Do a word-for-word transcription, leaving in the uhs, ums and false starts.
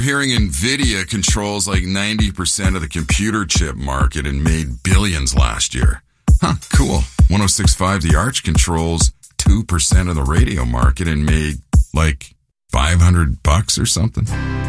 Hearing NVIDIA controls like ninety percent of the computer chip market and made billions last year. Huh, cool. one oh six point five The Arch controls two percent of the radio market and made like five hundred bucks or something.